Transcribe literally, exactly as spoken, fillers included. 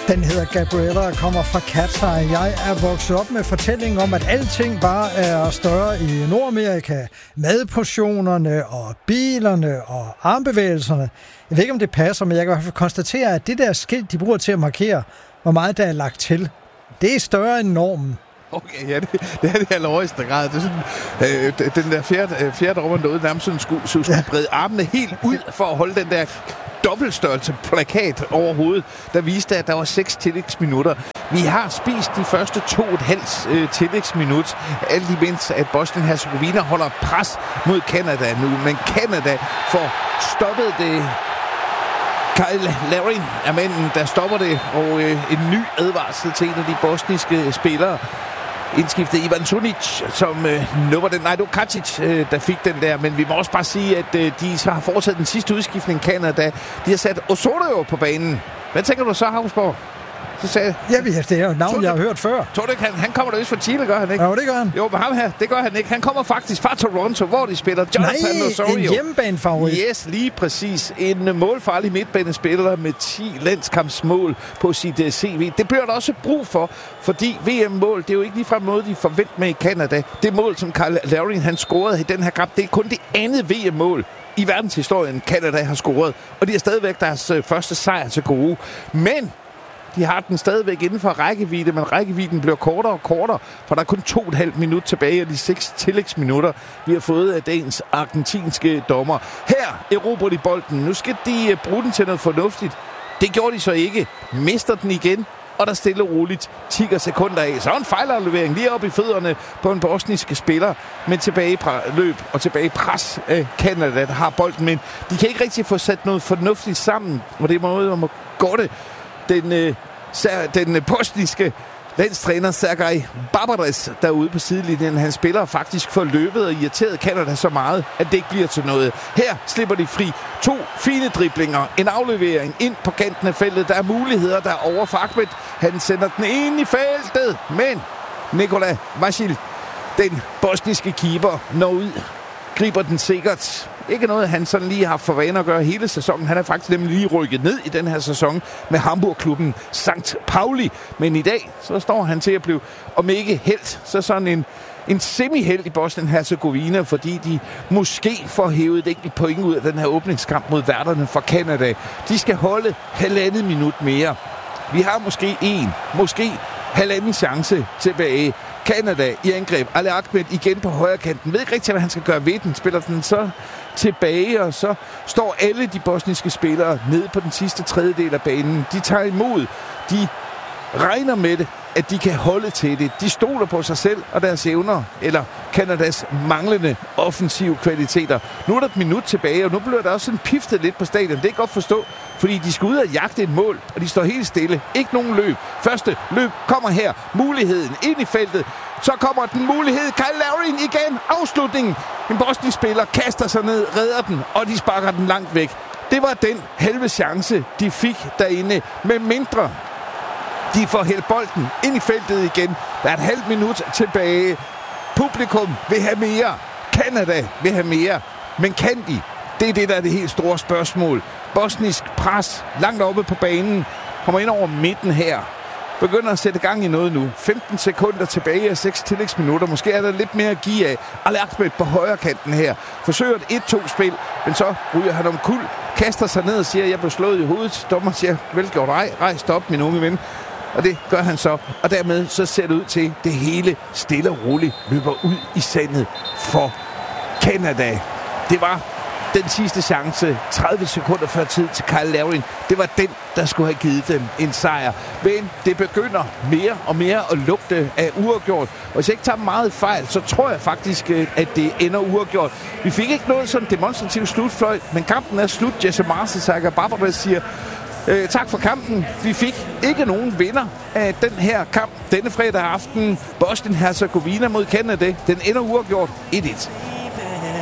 Den hedder Gabriella og kommer fra Katar. Jeg er vokset op med fortællingen om, at alting bare er større i Nordamerika. Madportionerne og bilerne og armbevægelserne. Jeg ved ikke, om det passer, men jeg kan i hvert fald konstatere, at det der skilt, de bruger til at markere, hvor meget der er lagt til, det er større end normen. Okay, ja, det, det er det i allerhøjeste grad. Det er sådan, øh, den der fjerde, fjerde dommer derude nærmest sådan skulle, skulle ja. brede armene helt ud for at holde den der dobbeltstørrelse plakat over hovedet, der viste, at der var seks tillægsminutter. Vi har spist de første to og et halvt øh, tillægsminut, alt imens at Bosnien-Herzegovina holder pres mod Canada nu. Men Canada får stoppet det. Kyle Larin er manden, der stopper det, og øh, en ny advarsel til en af de bosniske spillere. Indskiftet Ivan Sunic, som øh, nupper den. Nej, det var Kacic, øh, der fik den der. Men vi må også bare sige, at øh, de så har foretaget den sidste udskiftning i Canada. De har sat Osorio på banen. Hvad tænker du så, Havsborg? Så sagde ja, det er jo et navn, jeg har hørt før. Tror du ikke, han, han kommer da vist fra Chile, gør han ikke? Jo, det gør han. Jo, men ham her, det gør han ikke. Han kommer faktisk fra Toronto, hvor de spiller Jonathan Nej, Osorio. en hjemmebanefavorit. Yes, lige præcis. En målfarlig midtbanespiller med ti landskampsmål på sit uh, C V. Det bliver der også brug for, fordi V M-mål, det er jo ikke ligefrem noget, de forventer med i Canada. Det mål, som Kyle Larin han scorede i den her kamp, det er kun det andet V M-mål i verdenshistorien, Canada har scoret. Og de har stadigvæk deres uh, første sejr til gode. Men de har den stadigvæk inden for rækkevidde, men rækkevidden bliver kortere og kortere, for der er kun to og et halvt minut tilbage af de seks tillægsminutter, vi har fået af dagens argentinske dommer. Her erobrer de bolden. Nu skal de bruge den til noget fornuftigt. Det gjorde de så ikke. Mister den igen, og der stille og roligt tikker sekunder af. Så en fejlaflevering lige op i fødderne på en bosniske spiller, men tilbage løb og tilbage pres af Canada, der har bolden, men de kan ikke rigtig få sat noget fornuftigt sammen, og det er måde, man må gå det. Den, øh, den øh, bosniske landstræner Sergej Barbares derude på sidelinjen, han spiller faktisk for løbet og irriteret Canada så meget, at det ikke bliver til noget. Her slipper de fri. To fine driblinger, en aflevering ind på kanten af feltet. Der er muligheder, der er over for Ahmed. Han sender den ind i feltet, men Nikola Vasil, den bosniske keeper, når ud, griber den sikkert. Ikke noget, han sådan lige har for vane at gøre hele sæsonen. Han er faktisk nemlig lige rykket ned i den her sæson med Hamburg-klubben Sankt Pauli. Men i dag, så står han til at blive, om ikke helt, så sådan en, en semi-held i Bosnien-Herzegovina, fordi de måske får hævet et enkelt point ud af den her åbningskamp mod værterne fra Canada. De skal holde halvandet minut mere. Vi har måske en, måske halvanden chance tilbage. Canada i angreb. Ali Ahmed igen på højre kanten. Ved ikke rigtig, hvad han skal gøre ved den. Spiller den så tilbage, og så står alle de bosniske spillere nede på den sidste tredjedel af banen. De tager imod. De regner med det, at de kan holde til det. De stoler på sig selv og deres evner, eller Kanadas manglende offensive kvaliteter. Nu er der et minut tilbage, og nu bliver der også sådan piftet lidt på stadion. Det er godt forstå, fordi de skal ud og jagte et mål, og de står helt stille. Ikke nogen løb. Første løb kommer her. Muligheden ind i feltet. Så kommer den mulighed. Kyle Larin igen. Afslutningen. En bosnisk spiller kaster sig ned, redder den, og de sparker den langt væk. Det var den halve chance, de fik derinde. Med mindre de får hældt bolden ind i feltet igen. Der er et halvt minut tilbage. Publikum vil have mere. Canada vil have mere. Men kan de? Det er det, der er det helt store spørgsmål. Bosnisk pres langt oppe på banen. Kommer ind over midten her. Begynder at sætte gang i noget nu. femten sekunder tilbage af seks tillægsminutter. Måske er der lidt mere at give af. Ali Ahmed på højre kanten her. Forsøger et et-to-spil, men så ryger han om kul. Kaster sig ned og siger, jeg blev slået i hovedet. Dommer siger, velgjort, rej, rej, stop, min unge ven. Og det gør han så. Og dermed så ser det ud til, at det hele stille og roligt løber ud i sandet for Canada. Det var den sidste chance, tredive sekunder før tid til Kyle Larin. Det var den, der skulle have givet dem en sejr. Men det begynder mere og mere at lugte af uafgjort. Og hvis jeg ikke tager meget fejl, så tror jeg faktisk, at det ender uafgjort. Vi fik ikke noget sådan demonstrativt slutfløjt, men kampen er slut. Jesse Marse, Sergej Barbares siger, Øh, tak for kampen. Vi fik ikke nogen vinder af den her kamp denne fredag aften. Bosnien-Herzegovina mod Canada. Den ender uafgjort et et.